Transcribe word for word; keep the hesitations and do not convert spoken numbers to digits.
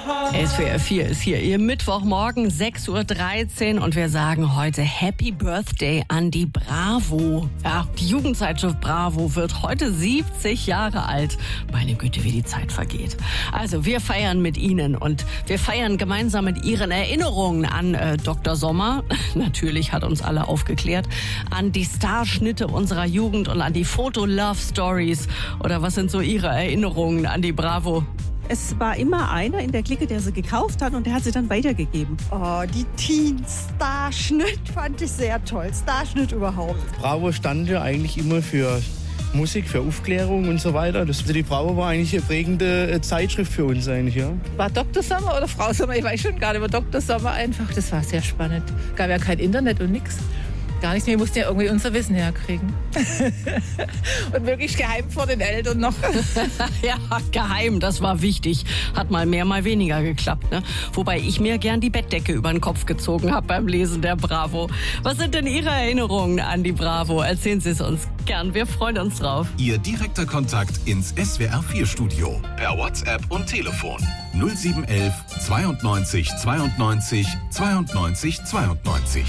S W R vier ist hier, ihr Mittwochmorgen, sechs Uhr dreizehn und wir sagen heute Happy Birthday an die Bravo. Ja, die Jugendzeitschrift Bravo wird heute siebzig Jahre alt. Meine Güte, wie die Zeit vergeht. Also wir feiern mit Ihnen und wir feiern gemeinsam mit Ihren Erinnerungen an äh, Doktor Sommer. Natürlich hat uns alle aufgeklärt. An die Starschnitte unserer Jugend und an die Foto-Love-Stories. Oder was sind so Ihre Erinnerungen an die Bravo? Es war immer einer in der Clique, der sie gekauft hat und der hat sie dann weitergegeben. Oh, die Teen Starschnitt fand ich sehr toll. Starschnitt überhaupt. Bravo stand ja eigentlich immer für Musik, für Aufklärung und so weiter. Das, also die Bravo war eigentlich eine prägende Zeitschrift für uns eigentlich, ja. War Doktor Sommer oder Frau Sommer? Ich weiß schon gar nicht, aber Doktor Sommer einfach, das war sehr spannend. Gab ja kein Internet und nichts. Gar nichts mehr, wir mussten ja irgendwie unser Wissen herkriegen. Und wirklich geheim vor den Eltern noch. Ja, geheim, das war wichtig. Hat mal mehr, mal weniger geklappt, ne? Wobei ich mir gern die Bettdecke über den Kopf gezogen habe beim Lesen der Bravo. Was sind denn Ihre Erinnerungen an die Bravo? Erzählen Sie es uns gern, wir freuen uns drauf. Ihr direkter Kontakt ins S W R vier Studio per WhatsApp und Telefon null sieben eins eins zweiundneunzig zweiundneunzig zweiundneunzig zweiundneunzig.